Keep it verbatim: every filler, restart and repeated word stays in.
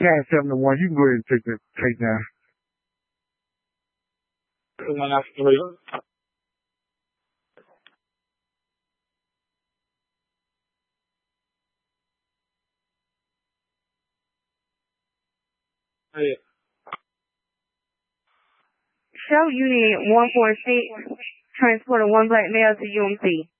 Cat seven to one. You can go ahead and take that take down. Hey. Show unit one four six, transporting one black male to U M C.